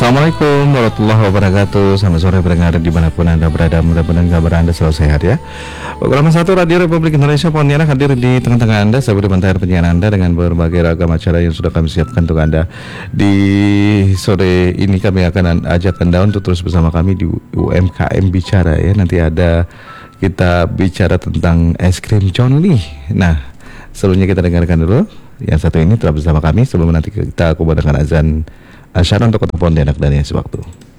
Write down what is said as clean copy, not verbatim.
Assalamualaikum warahmatullahi wabarakatuh. Selamat sore pendengar dimanapun Anda berada. Mudah-mudahan kabar Anda selalu sehat ya. Program 1 Radio Republik Indonesia Pontianak hadir di tengah-tengah Anda sebagai pantaian penyiaran Anda dengan berbagai ragam acara yang sudah kami siapkan untuk Anda. Di sore ini kami akan ajak Anda untuk terus bersama kami di UMKM Bicara ya. Nanti ada kita bicara tentang es krim John Lee. Nah, sebelumnya kita dengarkan dulu yang satu ini tetap bersama kami sebelum nanti kita kumandangkan azan Asyara untuk Kota Pontianak dan yang sewaktu.